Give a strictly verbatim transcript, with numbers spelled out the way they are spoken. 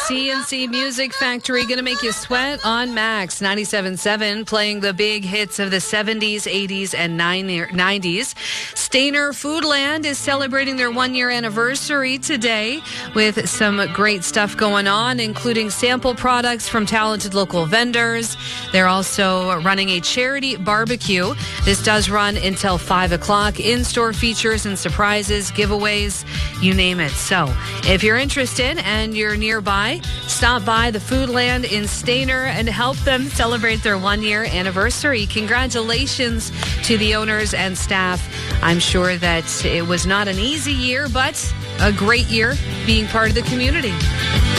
C N C Music Factory, going to make you sweat on Max ninety-seven point seven, playing the big hits of the seventies, eighties, and nineties. Stainer Foodland is celebrating their one-year anniversary today with some great stuff going on, including sample products from talented local vendors. They're also running a charity barbecue. This does run until five o'clock. In-store features and surprises, giveaways, you name it. So if you're interested and you're nearby, stop by the Foodland in Stainer and help them celebrate their one-year anniversary. Congratulations to the owners and staff. I'm sure that it was not an easy year, but a great year being part of the community.